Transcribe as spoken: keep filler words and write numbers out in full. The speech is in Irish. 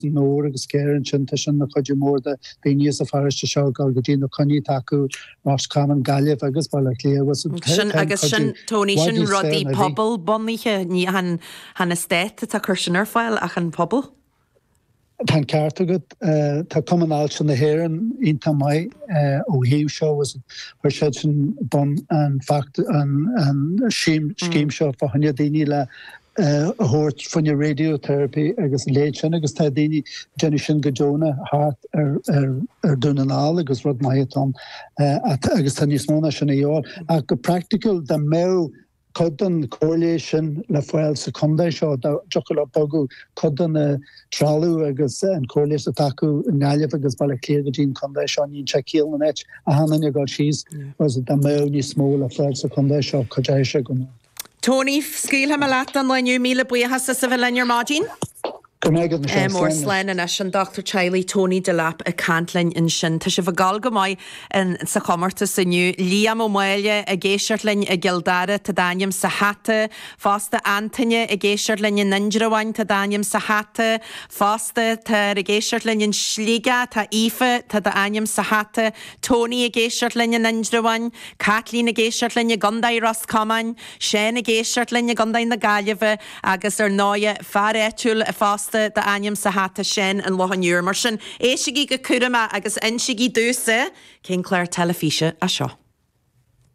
nóir agus céireann sin tá sin na chuidir mór de daoine sa fariste seo gal go dtí na coní taú más caman gaileh agus bailach léamh sin agus sin Tony sin rudí pobl boníthe ní han han estéit tá chuir sin ar fáil ach an pobl. Tá ceart agad tá cumanáil sin na hhéireann ionta mai ó híomh seo was chuir sé sin bon an fact an an scíim seo fa hanne daoine le a hort funne radiotherapy agus léid sin agus tá daoine déine sin go Jóna hart ar ar ar dúnanáil agus rud maitom agus tá níos móna sin éáil ach go practical de mé Codan correlation le foiil secunda seo jochel bogu codan tralú agus an correlation taku ngalef agus ball clear go gene conda seo ní checkil an et a hanan go cheese was it the moni small le foiil secunda seo cojaise go. Tony scíil ha lat an leú míle buchas sa bhfuil in your margin? Mór slein in sin Doctor Charlie Tony de Lap a cantlein in sin Tá sé bh gal go mai in sa chomarta sanniu líam ó máile a géisiirtlein a gildare tá daim sa hatte fásta Antaine a géisiirtlein in Nindrahain tá daim sa hatte fásta tá a géisiirtlein in Slíga tá Ife tá da aim sa hatte Tony a géisiirtlein in Nindrahain Kathleen a géisiirtlein a Gondai Roscomain Shane a géisiirtlein a Gondai na Gaillimhe agus ar náide faréitiúil a fásta da aim sa hatte sin an lohanúr mar sin éisiigí go curama agus insigí dúsa cén Claire Telefíse a seo.